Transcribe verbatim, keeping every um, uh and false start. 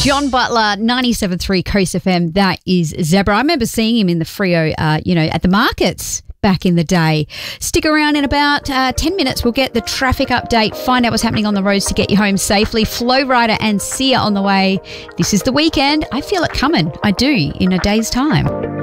John Butler, ninety-seven point three Coast F M. That is Zebra. I remember seeing him in the Freo, uh, you know, at the markets back in the day. Stick around in about uh, ten minutes. We'll get the traffic update, find out what's happening on the roads to get you home safely. Flow Rider and Sia on the way. This is the weekend. I feel it coming. I do in a day's time.